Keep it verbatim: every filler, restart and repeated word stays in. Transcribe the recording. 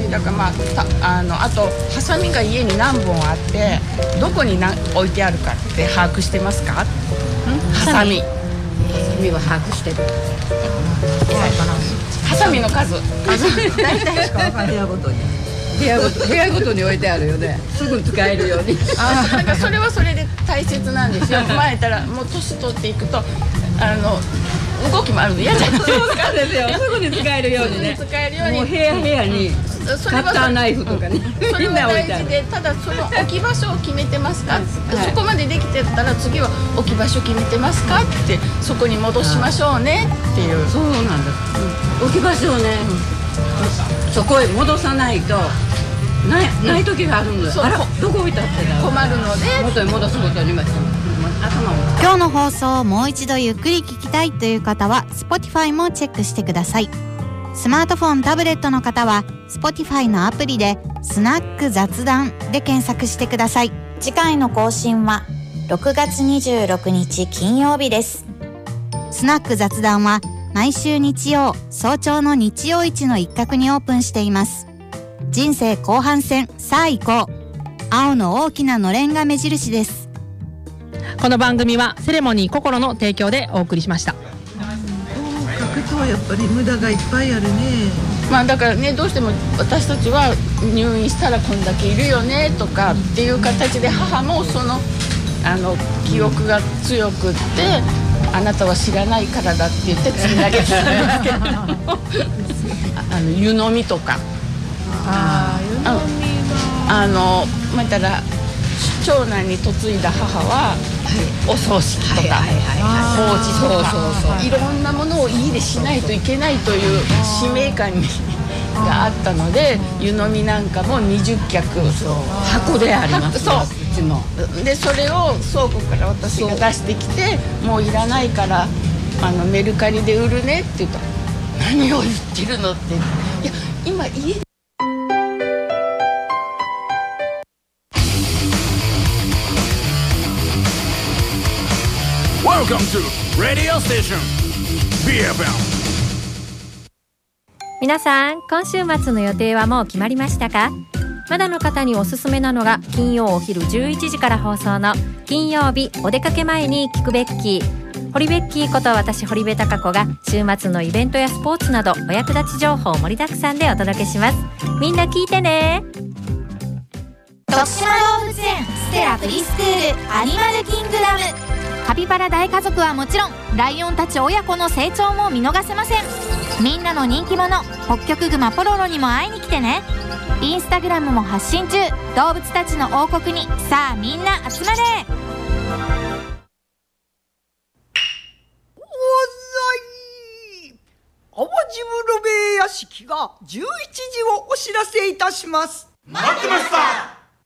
にだからまあたあのあとハサミが家に何本あってどこにな置いてあるかって把握してますか？ハサミ。 ハサミは把握してる。 ハサミの数。 大体しか分かんない。部屋ごとに。部屋ごと部屋ごとに置いてあるよね。すぐ使えるように。 あなんかそれはそれで大切なんですよ。前たらもう年取っていくとあの動きもあるの嫌じゃないですか。 そうなんですよ。すぐに使えるようにね。 使えるように。 もう部屋部屋にカッターナイフとかね。 それは大事で、ただその置き場所を決めてますか、はい、そこまでできてたら次は置き場所決めてますかってそこに戻しましょうねっていう。 そうなんです、うん、置き場所をね、うん、そこへ戻さないとない、ない時があるので、あらどこ置いたって困るので元に戻すことになりました。 今日の放送をもう一度ゆっくり聞きたいという方は Spotify もチェックしてください。スマートフォン、タブレットの方は Spotify のアプリでスナック雑談で検索してください。次回の更新はろくがつにじゅうろくにち金曜日です。スナック雑談は毎週日曜早朝の日曜市の一角にオープンしています。人生後半戦、さあ行こう。青の大きなのれんが目印です。 この番組はセレモニー心の提供でお送りしました。 書くとやっぱり無駄がいっぱいあるね。 まあだからね、どうしても私たちは入院したらこんだけいるよねとかっていう形で、母もそのあの記憶が強くって、あなたは知らないからだって言ってつなげてたんですけれどもあの湯飲みとか、あ湯飲みはあのまあ言ったら長男に嫁いだ母は、はい、お葬式とか法事とかいろんなものを家でしないといけないという使命感にがあったので、湯飲みなんかもにじゅっきゃく箱であります。 そうでそれを倉庫から私が出してきて、もういらないからあのメルカリで売るねって言うと、何を言ってるのって、いや今家で Welcome to Radio Station ビーエフエム。 皆さん、今週末の予定はもう決まりましたか？まだの方におすすめなのが金曜お昼じゅういちじから放送の金曜日お出かけ前に聞くベッキー。堀ベッキーこと私堀部貴子が週末のイベントやスポーツなどお役立ち情報盛りだくさんでお届けします。みんな聞いてね。 徳島動物園ステラプリスクールアニマルキングダム。カピバラ大家族はもちろん、ライオンたち親子の成長も見逃せません。みんなの人気者ホッキョクグマポロロにも会いに来てね。インスタグラムも発信中。動物たちの王国にさあみんな集まれ。 おざい、淡路室部屋敷がじゅういちじをお知らせいたします。 待ってました。